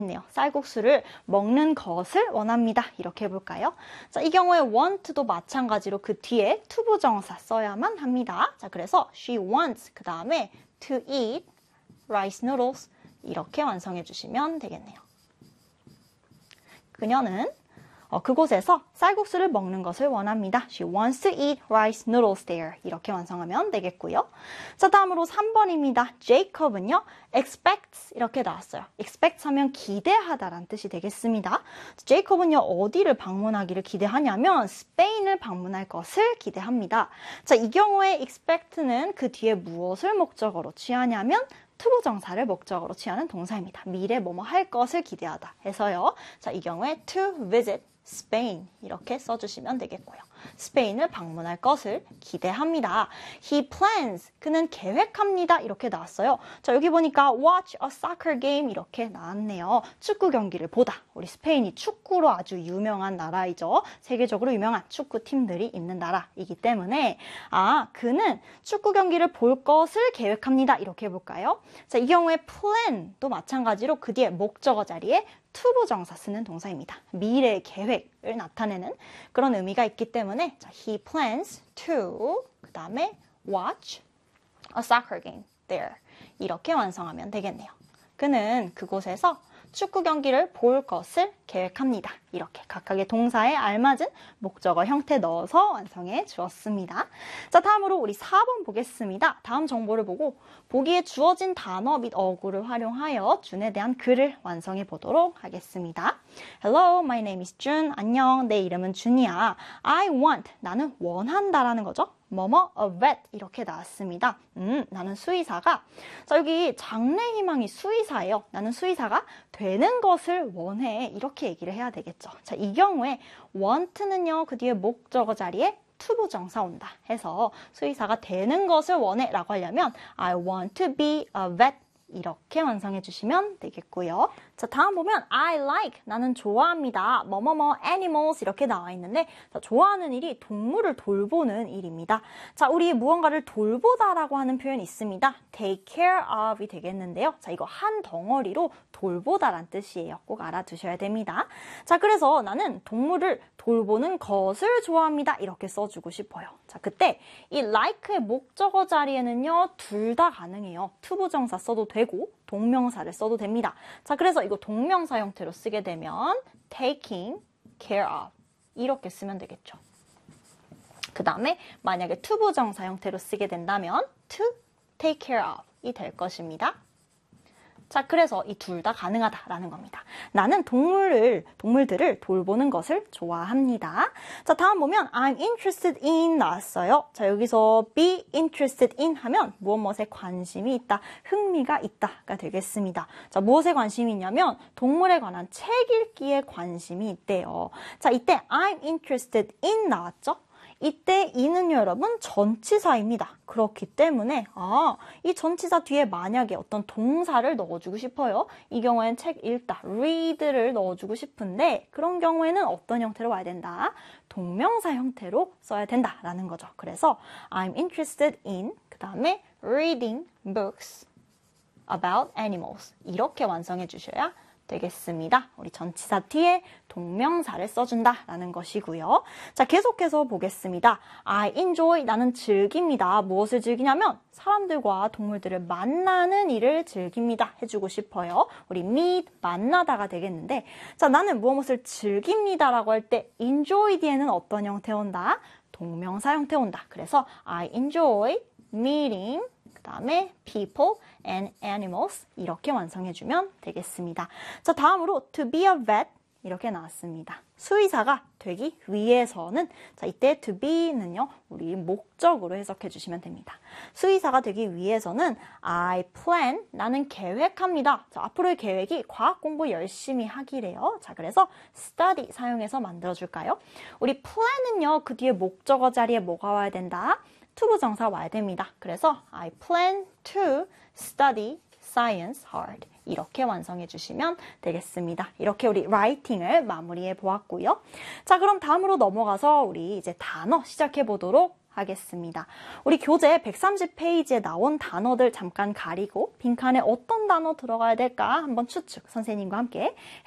네요. 쌀국수를 먹는 것을 원합니다. 이렇게 해볼까요? 자, 이 경우에 want도 마찬가지로 그 뒤에 투부정사 써야만 합니다. 자, 그래서 she wants 그 다음에 to eat rice noodles 이렇게 완성해 주시면 되겠네요. 그녀는 그곳에서 쌀국수를 먹는 것을 원합니다. She wants to eat rice noodles there. 이렇게 완성하면 되겠고요. 자, 다음으로 3번입니다. Jacob은요, expects 이렇게 나왔어요. expect 하면 기대하다라는 뜻이 되겠습니다. Jacob은요, 어디를 방문하기를 기대하냐면 스페인을 방문할 것을 기대합니다. 자, 이 경우에 expect는 그 뒤에 무엇을 목적어로 취하냐면 투부정사를 목적으로 취하는 동사입니다. 미래 뭐뭐 할 것을 기대하다 해서요. 자, 이 경우에 to visit Spain 이렇게 써주시면 되겠고요. 스페인을 방문할 것을 기대합니다. He plans, 그는 계획합니다. 이렇게 나왔어요. 자, 여기 보니까 watch a soccer game 이렇게 나왔네요. 축구 경기를 보다. 우리 스페인이 축구로 아주 유명한 나라이죠. 세계적으로 유명한 축구팀들이 있는 나라이기 때문에 그는 축구 경기를 볼 것을 계획합니다. 이렇게 해볼까요? 자, 이 경우에 plan도 마찬가지로 그 뒤에 목적어 자리에 투부정사 쓰는 동사입니다. 미래의 계획을 나타내는 그런 의미가 있기 때문에 자, he plans to 그 다음에 watch a soccer game there 이렇게 완성하면 되겠네요. 그는 그곳에서 축구 경기를 볼 것을 계획합니다. 이렇게 각각의 동사에 알맞은 목적어 형태 넣어서 완성해 주었습니다. 자, 다음으로 우리 4번 보겠습니다. 다음 정보를 보고 보기에 주어진 단어 및 어구를 활용하여 준에 대한 글을 완성해 보도록 하겠습니다. Hello, my name is Jun. 안녕, 내 이름은 준이야. I want, 나는 원한다라는 거죠. 뭐뭐 a vet 이렇게 나왔습니다. 나는 수의사가 자, 여기 장래희망이 수의사예요. 나는 수의사가 되는 것을 원해 이렇게 얘기를 해야 되겠죠. 자, 이 경우에 want는요 그 뒤에 목적어 자리에 투부정사 온다 해서 수의사가 되는 것을 원해 라고 하려면 I want to be a vet 이렇게 완성해 주시면 되겠고요. 자, 다음 보면 I like, 나는 좋아합니다. 뭐뭐뭐 animals 이렇게 나와 있는데 자, 좋아하는 일이 동물을 돌보는 일입니다. 자, 우리 무언가를 돌보다라고 하는 표현이 있습니다. take care of이 되겠는데요. 자, 이거 한 덩어리로 돌보다란 뜻이에요. 꼭 알아두셔야 됩니다. 자, 그래서 나는 동물을 돌보는 것을 좋아합니다. 이렇게 써주고 싶어요. 자, 그때 이 like의 목적어 자리에는요 둘 다 가능해요. 투부정사 써도 되고 동명사를 써도 됩니다. 자, 그래서 이거 동명사 형태로 쓰게 되면 taking care of 이렇게 쓰면 되겠죠. 그 다음에 만약에 투부정사 형태로 쓰게 된다면 to take care of 이 될 것입니다. 자, 그래서 이 둘 다 가능하다라는 겁니다. 나는 동물들을 돌보는 것을 좋아합니다. 자, 다음 보면 I'm interested in 나왔어요. 자, 여기서 be interested in 하면 무엇에 관심이 있다, 흥미가 있다가 되겠습니다. 자, 무엇에 관심이 있냐면 동물에 관한 책 읽기에 관심이 있대요. 자, 이때 I'm interested in 나왔죠? 이때 이는요 여러분 전치사입니다. 그렇기 때문에 이 전치사 뒤에 만약에 어떤 동사를 넣어주고 싶어요. 이 경우에는 책 읽다, read를 넣어주고 싶은데 그런 경우에는 어떤 형태로 와야 된다? 동명사 형태로 써야 된다라는 거죠. 그래서 I'm interested in 그 다음에 reading books about animals 이렇게 완성해 주셔야 되겠습니다. 우리 전치사 뒤에 동명사를 써준다라는 것이고요. 자, 계속해서 보겠습니다. I enjoy, 나는 즐깁니다. 무엇을 즐기냐면 사람들과 동물들을 만나는 일을 즐깁니다. 해주고 싶어요. 우리 meet, 만나다가 되겠는데 자, 나는 무엇을 즐깁니다라고 할 때 enjoy 뒤에는 어떤 형태 온다? 동명사 형태 온다. 그래서 I enjoy meeting 그 다음에 people and animals 이렇게 완성해주면 되겠습니다. 자, 다음으로 to be a vet 이렇게 나왔습니다. 수의사가 되기 위해서는 자, 이때 to be는요 우리 목적으로 해석해 주시면 됩니다. 수의사가 되기 위해서는 I plan, 나는 계획합니다. 자, 앞으로의 계획이 과학 공부 열심히 하기래요. 자, 그래서 study 사용해서 만들어줄까요? 우리 plan은요 그 뒤에 목적어 자리에 뭐가 와야 된다? 투부정사 와야 됩니다. 그래서 I plan to study science hard 이렇게 완성해 주시면 되겠습니다. 이렇게 우리 라이팅을 마무리해 보았고요. 자, 그럼 다음으로 넘어가서 우리 이제 단어 시작해 보도록 하겠습니다. 우리 교재 130페이지에 나온 단어들 잠깐 가리고 빈칸에 어떤 단어 들어가야 될까 한번 추측 선생님과 함께